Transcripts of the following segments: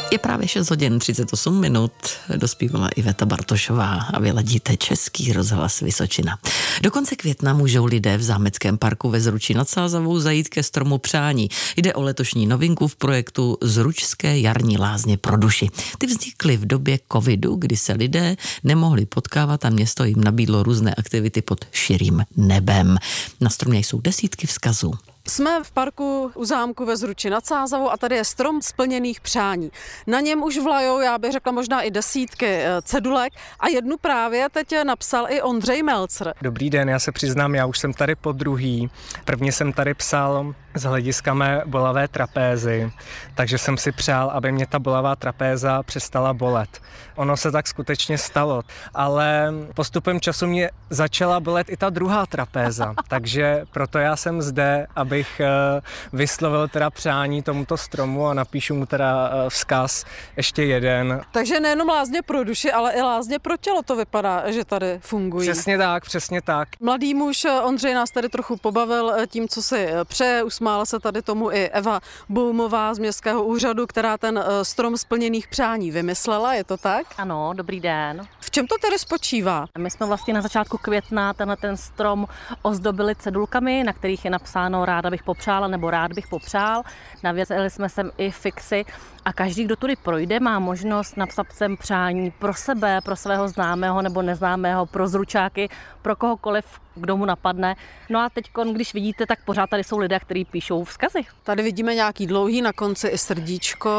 Je právě 6 hodin 38 minut, dospívala Iveta Bartošová a vy ladíte Český rozhlas Vysočina. Do konce května můžou lidé v Zámeckém parku ve Zruči nad Sázavou zajít ke stromu přání. Jde o letošní novinku v projektu Zručské jarní lázně pro duši. Ty vznikly v době covidu, kdy se lidé nemohli potkávat a město jim nabídlo různé aktivity pod širým nebem. Na stromě jsou desítky vzkazů. Jsme v parku u zámku ve Zruči nad Sázavou a tady je strom splněných přání. Na něm už vlajou, já bych řekla, možná i desítky cedulek a jednu právě teď napsal i Ondřej Melcer. Dobrý den, já se přiznám, já už jsem tady po druhý. Prvně jsem tady psal z hlediska mé bolavé trapézy, takže jsem si přál, aby mě ta bolavá trapéza přestala bolet. Ono se tak skutečně stalo, ale postupem času mě začala bolet i ta druhá trapéza, takže proto já jsem zde, abych vyslovil teda přání tomuto stromu a napíšu mu teda vzkaz ještě jeden. Takže nejenom lázně pro duši, ale i lázně pro tělo to vypadá, že tady fungují. Přesně tak. Mladý muž Ondřej nás tady trochu pobavil tím, co si přeje, usmála se tady tomu i Eva Boumová z Městského úřadu, která ten strom splněných přání vymyslela, je to tak? Ano, dobrý den. V čem to tedy spočívá? My jsme vlastně na začátku května ten strom ozdobili cedulkami, na kterých je napsáno ráda bych popřála nebo rád bych popřál. Navěsili jsme sem i fixy a každý, kdo tudy projde, má možnost napsat sem přání pro sebe, pro svého známého nebo neznámého, pro zručáky, pro kohokoliv, kdo mu napadne. No a teď, když vidíte, tak pořád tady jsou lidé, kteří píšou vzkazy. Tady vidíme nějaký dlouhý, na konci i srdíčko.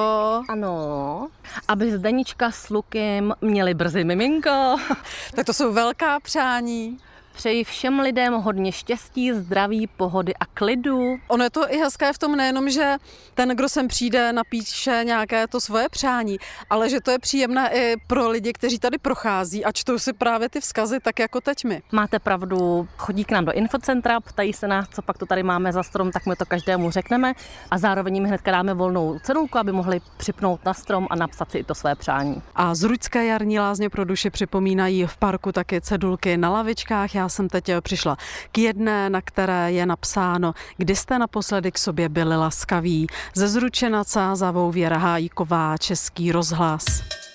Ano, aby Zdenička s Lukem měli brzy miminko. Tak to jsou velká přání. Přeji všem lidem hodně štěstí, zdraví, pohody a klidu. Ono je to i hezké v tom nejenom, že ten, kdo sem přijde, napíše nějaké to svoje přání, ale že to je příjemné i pro lidi, kteří tady prochází a čtou si právě ty vzkazy, tak jako teď my. Máte pravdu, chodí k nám do infocentra, ptají se nás, co pak to tady máme za strom, tak my to každému řekneme a zároveň jim hnedka dáme volnou cedulku, aby mohli připnout na strom a napsat si i to své přání. A Zručské jarní lázně pro duši připomínají v parku taky cedulky na lavičkách. Já jsem teď přišla k jedné, na které je napsáno: kdy jste naposledy k sobě byli laskaví. Ze Zruče nad Sázavou Věra Hájíková, Český rozhlas.